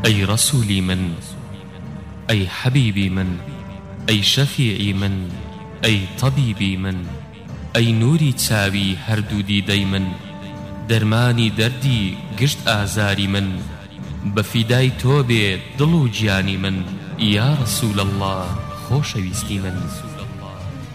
أي رسولي من، أي حبيبي من، أي شفيعي من، أي طبيبي من، أي نوري تساوي هردو ديدي من، درماني دردي قشت آزاري من، بفداي توبي دلو جياني من، يا رسول الله خوشويستي من.